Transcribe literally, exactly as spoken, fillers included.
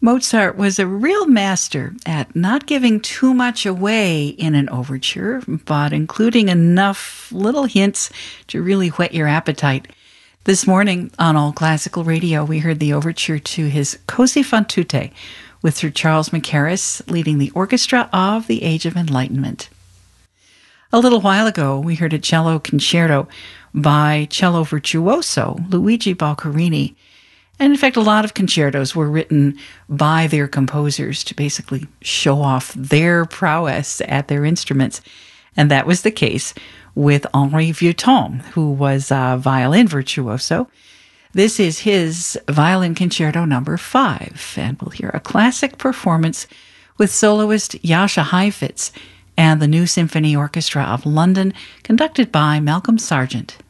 Mozart was a real master at not giving too much away in an overture, but including enough little hints to really whet your appetite. This morning on All Classical Radio, we heard the overture to his Così fan tutte, with Sir Charles Mackerras leading the orchestra of the Age of Enlightenment. A little while ago, we heard a cello concerto by cello virtuoso Luigi Boccherini. And in fact, a lot of concertos were written by their composers to basically show off their prowess at their instruments. And that was the case with Henri Vieuxtemps, who was a violin virtuoso. This is his violin concerto number five, and we'll hear a classic performance with soloist Jascha Heifetz and the New Symphony Orchestra of London, conducted by Malcolm Sargent.